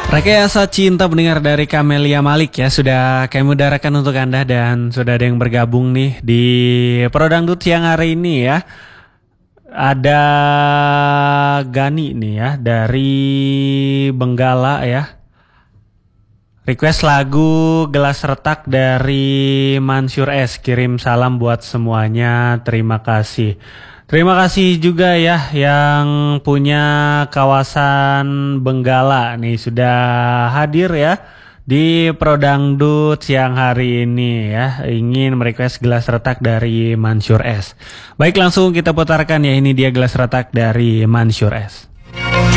Rekayasa Cinta pendengar dari Camelia Malik ya sudah kami udarakan untuk Anda dan sudah ada yang bergabung nih di Prodangdut siang hari ini ya. Ada Gani nih ya dari Benggala ya. Request lagu Gelas Retak dari Mansur S. Kirim salam buat semuanya. Terima kasih. Terima kasih juga ya yang punya kawasan Benggala nih sudah hadir ya di Prodangdut siang hari ini ya. Ingin merequest Gelas Retak dari Mansur S. Baik, langsung kita putarkan ya, ini dia Gelas Retak dari Mansur S.